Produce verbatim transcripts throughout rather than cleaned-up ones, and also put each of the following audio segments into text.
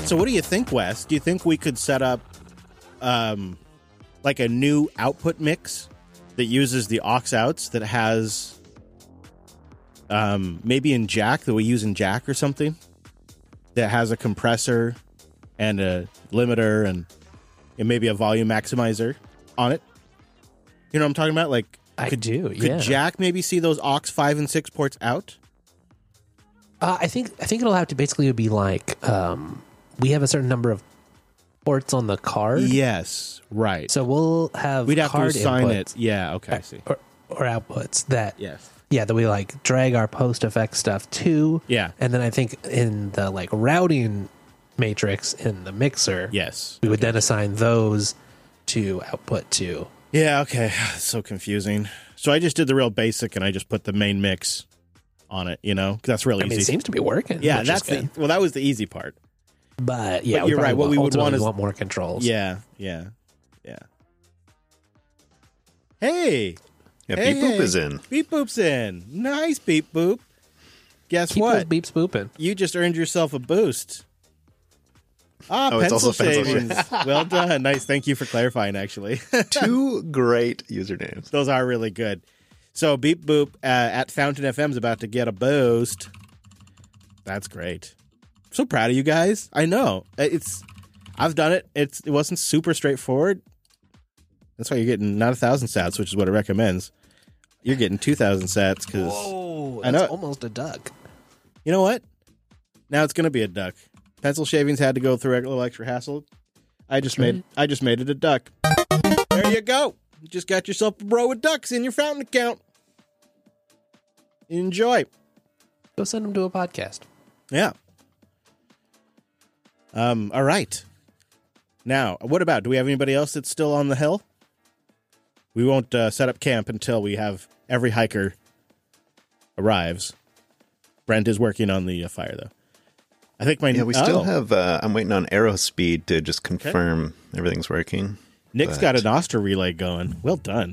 So what do you think, Wes? Do you think we could set up um, like a new output mix that uses the aux outs that has um, maybe in Jack that we use in Jack or something that has a compressor and a limiter and, and maybe a volume maximizer on it? You know what I'm talking about? Like, I could, do, Could yeah. Jack maybe see those aux five and six ports out? Uh, I think I think it'll have to basically be like um, we have a certain number of ports on the card. Yes, right. So we'll have We'd have to card assign inputs, it. Yeah, okay, I see. Or, or outputs that Yes. yeah that we like drag our post effect stuff to. Yeah. And then I think in the like routing matrix in the mixer, Yes. we would then assign those to output to. Yeah, okay. It's so confusing. So I just did the real basic and I just put the main mix on it, you know? 'Cause that's really I mean, easy. it seems to be working. yeah, which that's is good. the well that was the easy part. But yeah, But we you're right. probably What we would ultimately want is- want more controls. Yeah, yeah. Yeah. Hey. Yeah, hey, Beep Boop hey. is in. Beep Boop's in. Nice, Beep Boop. Guess Keep what? those beeps booping. You just earned yourself a boost. Ah, Oh, it's pencil also pencil shavings. Well done. Nice. Thank you for clarifying, actually. Two great usernames. Those are really good. So Beep Boop uh, at Fountain F M is about to get a boost. That's great. So proud of you guys. I know. It's I've done it. It's it wasn't super straightforward. That's why you're getting not a thousand sats, which is what it recommends. You're getting two thousand sats because Whoa, I that's know. almost a duck. You know what? Now it's going to be a duck. Pencil shavings had to go through a little extra hassle. I just made I just made it a duck. There you go. You just got yourself a row of ducks in your fountain account. Enjoy. Go send them to a podcast. Yeah. Um. All right. Now, what about? Do we have anybody else that's still on the hill? We won't uh, set up camp until we have every hiker arrives. Brent is working on the uh, fire, though. I think my Yeah, we still oh. have. Uh, I'm waiting on Aerospeed to just confirm everything's working. Nick's but- got an Oster relay going. Well done.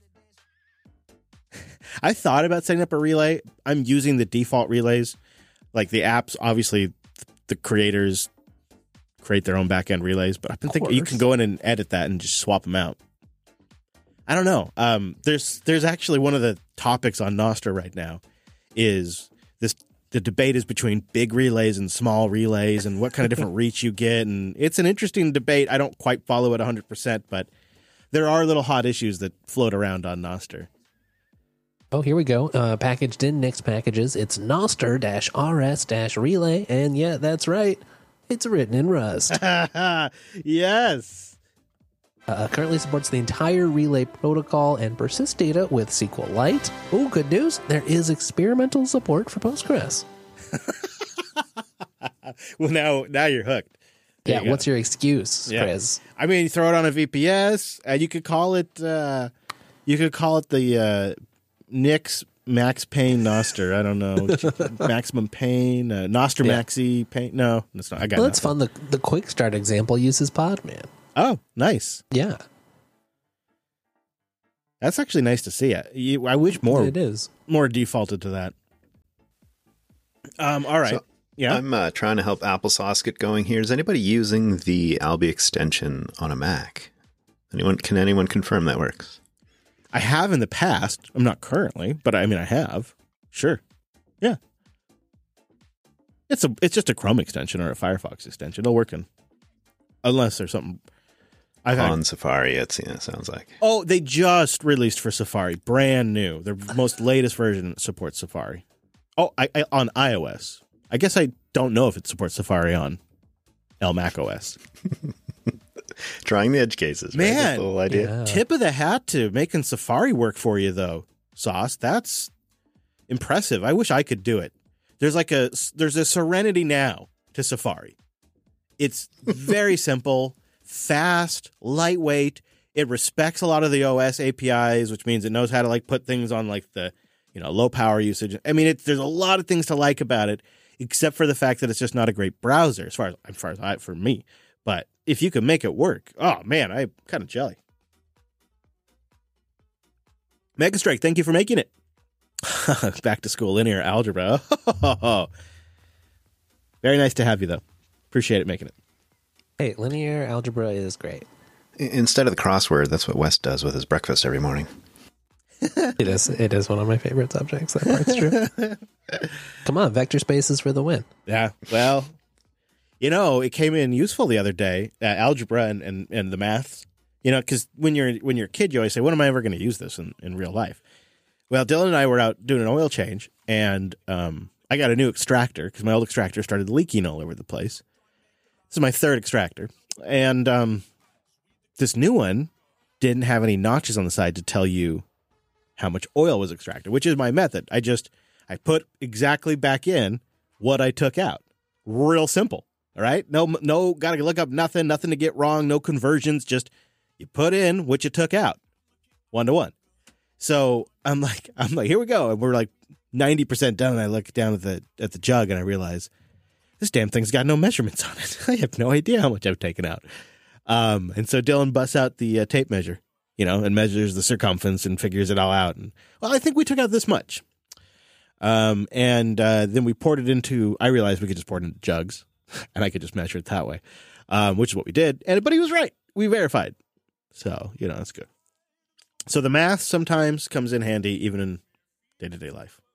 I thought about setting up a relay. I'm using the default relays. Like the apps, obviously, the creators create their own back-end relays, but I've been thinking you course. can go in and edit that and just swap them out. I don't know. Um, there's there's actually one of the topics on Nostr right now is this. The debate is between big relays and small relays and what kind of different reach you get. And it's an interesting debate. I don't quite follow it one hundred percent, but there are little hot issues that float around on Nostr. Oh, here we go. Uh, packaged in Nick's packages. It's Noster-R S-Relay. And yeah, that's right. It's written in Rust. Yes. Uh, currently supports the entire relay protocol and persists data with SQLite. Oh, good news. There is experimental support for Postgres. Well, now now you're hooked. There Yeah, you go. what's your excuse, Yeah. Chris? I mean, you throw it on a V P S. Uh, you could call it. Uh, you could call it the uh, Nick's Max Payne Nostr. I don't know. Maximum Pain. Uh, Nostr Yeah. Maxi Pain. No, that's not. I got. Well, that's nothing. fun. The, the quick start example uses Podman. Oh, nice. Yeah, That's actually nice to see. It. You, I wish more it is. more defaulted to that. Um. All right. So, yeah. I'm uh, trying to help Applesauce get going here. Is anybody using the Albi extension on a Mac? Anyone? Can anyone confirm that works? I have in the past. I'm not currently, but I mean, I have. Sure. Yeah. It's a. It's just a Chrome extension or a Firefox extension. It'll work in, unless there's something. I've had, On Safari, it's, yeah, it sounds like. oh, they just released for Safari, brand new. Their most latest version supports Safari. Oh, I, I on iOS. I guess I don't know if it supports Safari on L Mac O S. Trying the edge cases. right? Man. That's the whole idea. Yeah. Tip of the hat to making Safari work for you, though, Sauce. That's impressive. I wish I could do it. There's like a there's a serenity now to Safari. It's very simple, fast, lightweight. It respects a lot of the O S A P Is, which means it knows how to like put things on like the you know low power usage. I mean, it's there's a lot of things to like about it, except for the fact that it's just not a great browser as far as as far as I, for me. But if you can make it work, oh man, I'm kind of jelly. Megastrike, thank you for making it. Back to school linear algebra. Very nice to have you, though. Appreciate it making it. Hey, linear algebra is great. Instead of the crossword, that's what Wes does with his breakfast every morning. It is. It is one of my favorite subjects. That part's true. Come on, vector spaces for the win. Yeah. Well, you know, it came in useful the other day, uh, algebra and, and, and the maths. You know, because when you're when you're a kid, you always say, "When am I ever going to use this in, in real life?" Well, Dylan and I were out doing an oil change, and um, I got a new extractor because my old extractor started leaking all over the place. This is my third extractor, and um, this new one didn't have any notches on the side to tell you how much oil was extracted, which is my method. I just I put exactly back in what I took out. Real simple. All right, no, no, got to look up nothing, nothing to get wrong, no conversions. Just you put in what you took out, one to one. So I'm like, I'm like, here we go, and we're like ninety percent done. And I look down at the at the jug, and I realize this damn thing's got no measurements on it. I have no idea how much I've taken out. Um, and so Dylan busts out the uh, tape measure, you know, and measures the circumference and figures it all out. And well, I think we took out this much. Um, and uh, then we poured it into. I realized we could just pour it into jugs, and I could just measure it that way, um, which is what we did. And but he was right. We verified. So, you know, that's good. So the math sometimes comes in handy even in day-to-day life.